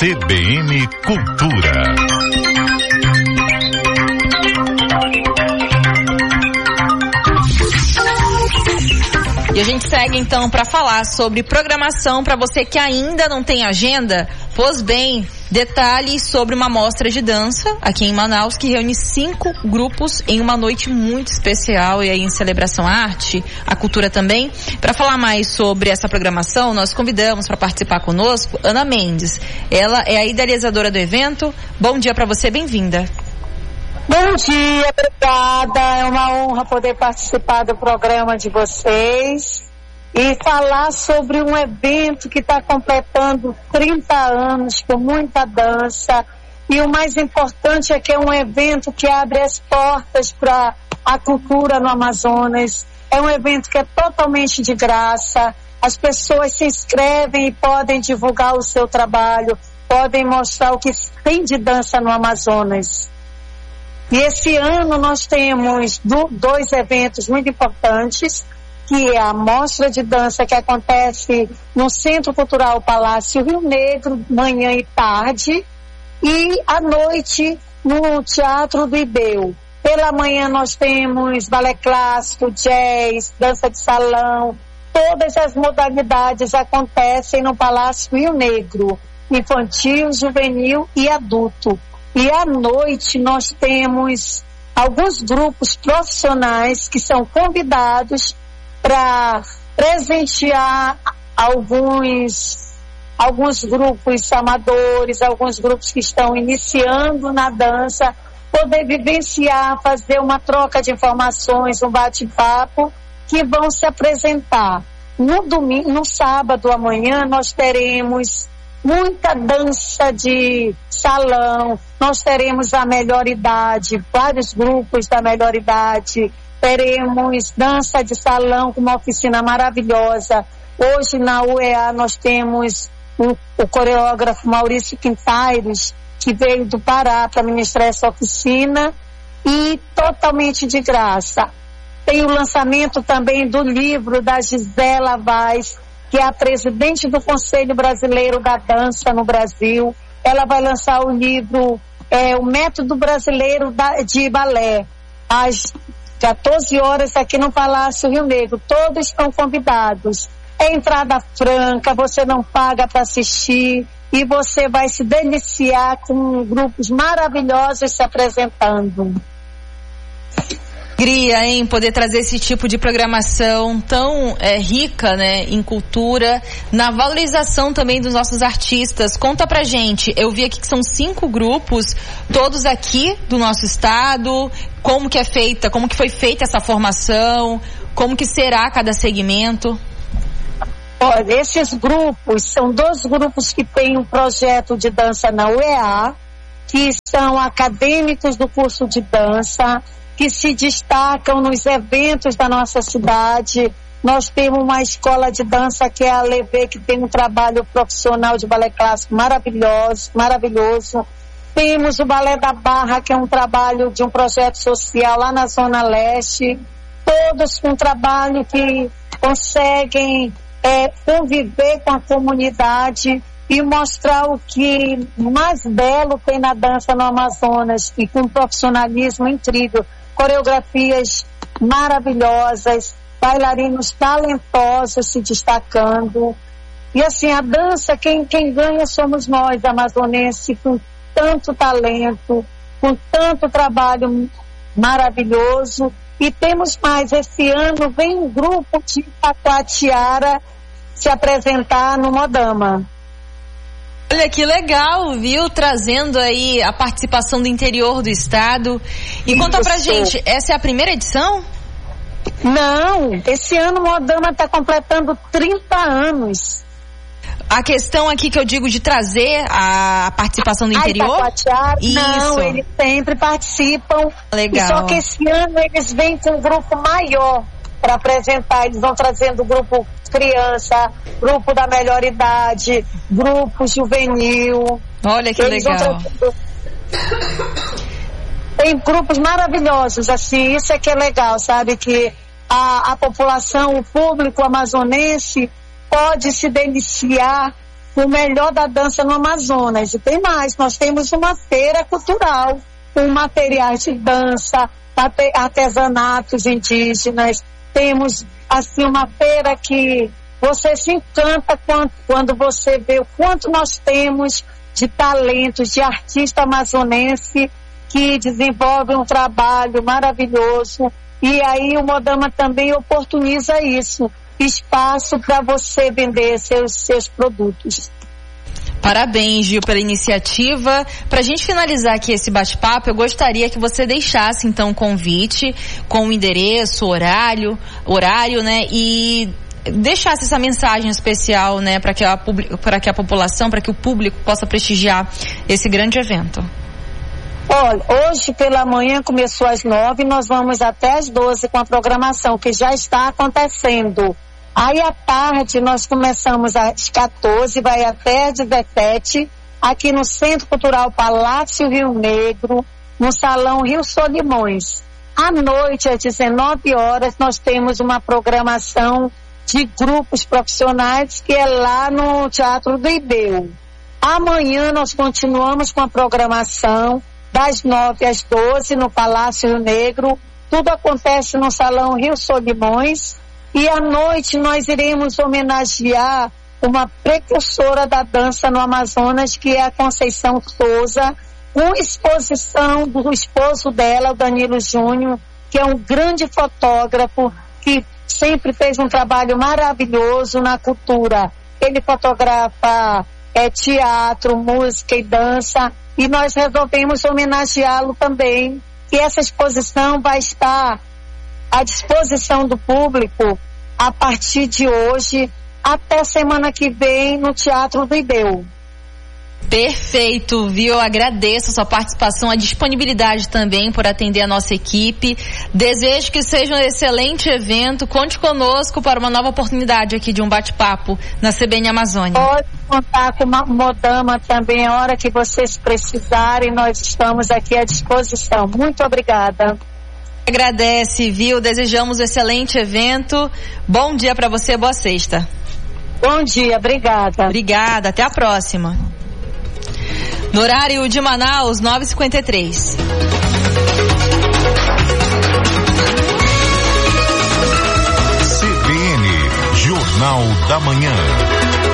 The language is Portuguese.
TBN Cultura. E a gente segue então para falar sobre programação para você que ainda não tem agenda. Pois bem, detalhes sobre uma mostra de dança aqui em Manaus que reúne 5 grupos em uma noite muito especial e aí em celebração à arte, à cultura também. Para falar mais sobre essa programação, nós convidamos para participar conosco Ana Mendes. Ela é a idealizadora do evento. Bom dia para você, bem-vinda. Bom dia, obrigada. É uma honra poder participar do programa de vocês e falar sobre um evento que está completando 30 anos com muita dança. E o mais importante é que é um evento que abre as portas para a cultura no Amazonas. É um evento que é totalmente de graça. As pessoas se inscrevem e podem divulgar o seu trabalho, podem mostrar o que tem de dança no Amazonas. E esse ano nós temos 2 eventos muito importantes, que é a Mostra de Dança que acontece no Centro Cultural Palácio Rio Negro, manhã e tarde, e à noite no Teatro do Ibeu. Pela manhã nós temos balé clássico, jazz, dança de salão, todas as modalidades acontecem no Palácio Rio Negro, infantil, juvenil e adulto. E à noite nós temos alguns grupos profissionais que são convidados para presentear alguns grupos amadores, alguns grupos que estão iniciando na dança, poder vivenciar, fazer uma troca de informações, um bate-papo, que vão se apresentar. No sábado amanhã nós teremos muita dança de salão, nós teremos a melhor idade, vários grupos da melhor idade, teremos dança de salão com uma oficina maravilhosa. Hoje na UEA nós temos o coreógrafo Maurício Quintairos, que veio do Pará para ministrar essa oficina e totalmente de graça. Tem o lançamento também do livro da Gisela Vaz, que é a presidente do Conselho Brasileiro da Dança no Brasil. Ela vai lançar o livro O Método Brasileiro de Balé, às 14 horas aqui no Palácio Rio Negro. Todos estão convidados. É entrada franca, você não paga para assistir e você vai se deliciar com grupos maravilhosos se apresentando. Alegria, hein, poder trazer esse tipo de programação tão rica, né, em cultura, na valorização também dos nossos artistas. Conta pra gente, eu vi aqui que são 5 grupos, todos aqui do nosso estado, como que foi feita essa formação, como que será cada segmento? Olha, esses grupos são 2 grupos que têm um projeto de dança na UEA, que são acadêmicos do curso de dança, que se destacam nos eventos da nossa cidade. Nós temos uma escola de dança que é a Levê, que tem um trabalho profissional de balé clássico maravilhoso. Temos o Balé da Barra, que é um trabalho de um projeto social lá na Zona Leste. Todos com um trabalho que conseguem conviver com a comunidade e mostrar o que mais belo tem na dança no Amazonas, e com um profissionalismo incrível. Coreografias maravilhosas, bailarinos talentosos se destacando. E assim, a dança, quem ganha somos nós, amazonenses, com tanto talento, com tanto trabalho maravilhoso. E temos mais, esse ano vem um grupo de Itacoatiara se apresentar no Modama. Olha que legal, viu? Trazendo aí a participação do interior do estado. E conta pra gente, essa é a primeira edição? Não, esse ano o Modama está completando 30 anos. A questão aqui que eu digo de trazer a participação do interior? Isso. Não, eles sempre participam. Legal. E só que esse ano eles vêm com um grupo maior para apresentar. Eles vão trazendo grupo criança, grupo da melhor idade, grupo juvenil. Olha que legal. Tem grupos maravilhosos, assim, isso é que é legal, sabe? Que a população, o público amazonense pode se deliciar o melhor da dança no Amazonas. E tem mais, nós temos uma feira cultural com materiais de dança, artesanatos indígenas. Temos, assim, uma feira que você se encanta quando você vê o quanto nós temos de talentos, de artista amazonense que desenvolve um trabalho maravilhoso. E aí o Modama também oportuniza isso, espaço para você vender seus produtos. Parabéns, Gil, pela iniciativa. Para a gente finalizar aqui esse bate-papo, eu gostaria que você deixasse então um convite com o endereço, horário, né, e deixasse essa mensagem especial, né, para que a população, para que o público possa prestigiar esse grande evento. Olha, hoje pela manhã começou às 9, nós vamos até às 12 com a programação que já está acontecendo. Aí à tarde nós começamos às 14, vai até às 17, aqui no Centro Cultural Palácio Rio Negro, no Salão Rio Solimões. À noite, às 19 horas, nós temos uma programação de grupos profissionais que é lá no Teatro do Ibeu. Amanhã nós continuamos com a programação das 9 às 12 no Palácio Rio Negro. Tudo acontece no Salão Rio Solimões. E à noite nós iremos homenagear uma precursora da dança no Amazonas, que é a Conceição Souza, com exposição do esposo dela, o Danilo Júnior, que é um grande fotógrafo, que sempre fez um trabalho maravilhoso na cultura. Ele fotografa teatro, música e dança, e nós resolvemos homenageá-lo também. E essa exposição vai estar à disposição do público a partir de hoje até semana que vem no Teatro do Ibeu. Perfeito, viu? Eu agradeço a sua participação, a disponibilidade também por atender a nossa equipe. Desejo que seja um excelente evento. Conte conosco para uma nova oportunidade aqui de um bate-papo na CBN Amazônia. Pode contar com o Modama também, a hora que vocês precisarem, nós estamos aqui à disposição. Muito obrigada. Agradece, viu? Desejamos um excelente evento. Bom dia para você, boa sexta. Bom dia, obrigada. Obrigada, até a próxima. No horário de Manaus, 9h53. CBN, Jornal da Manhã.